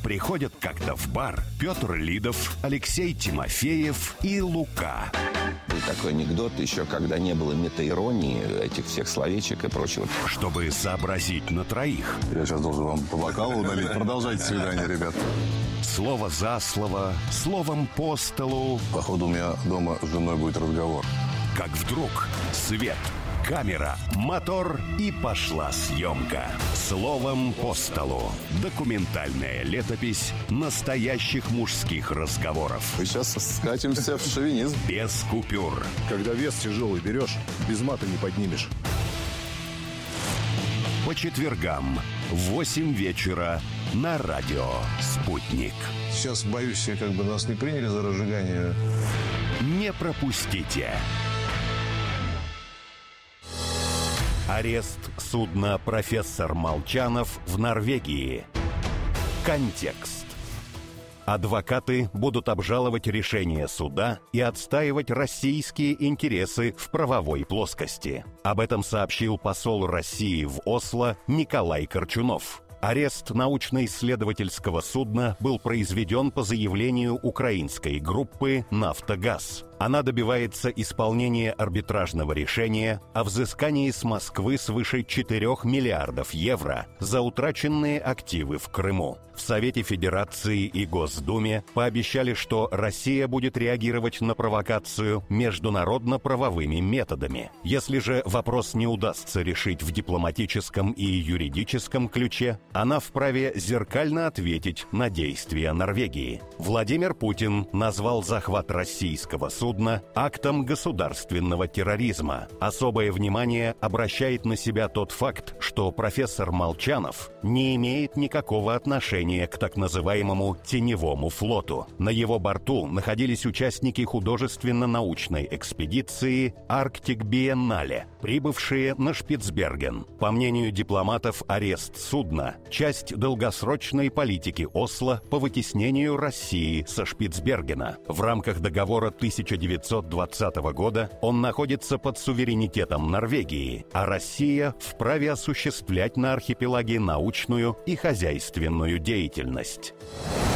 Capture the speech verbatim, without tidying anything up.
Приходят как-то в бар Петр Лидов, Алексей Тимофеев и Лука. Был такой анекдот, еще когда не было метаиронии, этих всех словечек и прочего. Чтобы сообразить на троих. Я сейчас должен вам по бокалу налить. Продолжайте свидание, ребят. Слово за слово, словом по столу. Походу, у меня дома с женой будет разговор. Как вдруг свет, камера, мотор и пошла съемка. Словом по столу. Документальная летопись настоящих мужских разговоров. Мы сейчас скатимся в шовинизм. Без купюр. Когда вес тяжелый берешь, без мата не поднимешь. По четвергам в восемь вечера на радио «Спутник». Сейчас, боюсь, я как бы нас не приняли за разжигание. Не пропустите. Арест судна «Профессор Молчанов» в Норвегии. Контекст. Адвокаты будут обжаловать решение суда и отстаивать российские интересы в правовой плоскости. Об этом сообщил посол России в Осло Николай Корчунов. Арест научно-исследовательского судна был произведен по заявлению украинской группы «Нафтогаз». Она добивается исполнения арбитражного решения о взыскании с Москвы свыше четырёх миллиардов евро за утраченные активы в Крыму. В Совете Федерации и Госдуме пообещали, что Россия будет реагировать на провокацию международно-правовыми методами. Если же вопрос не удастся решить в дипломатическом и юридическом ключе, она вправе зеркально ответить на действия Норвегии. Владимир Путин назвал захват российского судна актом государственного терроризма. Особое внимание обращает на себя тот факт, что профессор Молчанов не имеет никакого отношения к так называемому «теневому флоту». На его борту находились участники художественно-научной экспедиции «Арктик Биеннале», прибывшие на Шпицберген. По мнению дипломатов, арест судна – часть долгосрочной политики Осло по вытеснению России со Шпицбергена. В рамках договора тысяча девятьсот двадцатого года он находится под суверенитетом Норвегии, а Россия вправе осуществлять на архипелаге научную и хозяйственную деятельность.